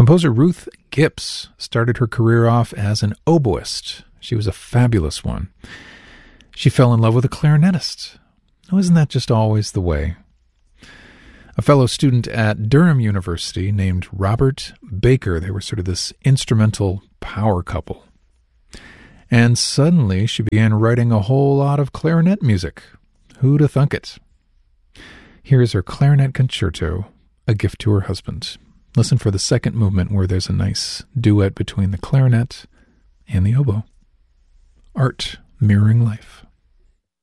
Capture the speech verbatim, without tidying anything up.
Composer Ruth Gipps started her career off as an oboist. She was a fabulous one. She fell in love with a clarinetist. Oh, isn't that just always the way? A fellow student at Durham University named Robert Baker, they were sort of this instrumental power couple. And suddenly she began writing a whole lot of clarinet music. Who'da thunk it? Here is her clarinet concerto, A Gift to Her Husband. Listen for the second movement where there's a nice duet between the clarinet and the oboe. Art mirroring life.